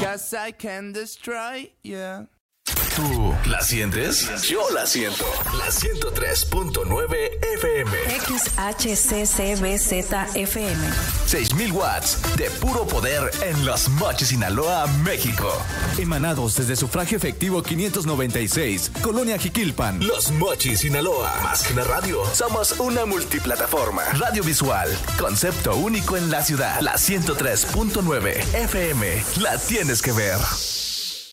'Cause I can destroy, yeah. ¿Tú la sientes? Yo la siento. La 103.9 FM. XHCCBZFM. 6,000 watts de puro poder en Los Mochis, Sinaloa, México. Emanados desde Sufragio Efectivo 596, Colonia Jiquilpan. Los Mochis, Sinaloa. Más que una radio, somos una multiplataforma. Radio visual, concepto único en la ciudad. La 103.9 FM. La tienes que ver.